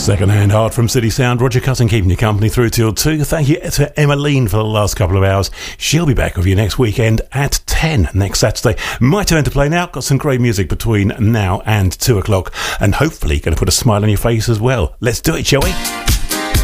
Second-hand art from City Sound. Roger Cutting keeping you company through till 2. Thank you to Emmeline for the last couple of hours. She'll be back with you next weekend at 10 next Saturday. My turn to play now. Got some great music between now and 2 o'clock, and hopefully going to put a smile on your face as well. Let's do it, shall we?